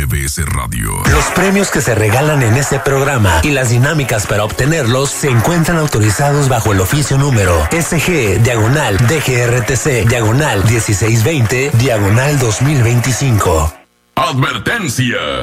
MBS Radio. Los premios que se regalan en este programa y las dinámicas para obtenerlos se encuentran autorizados bajo el oficio número SG/DGRTC/1620/2025. Advertencia.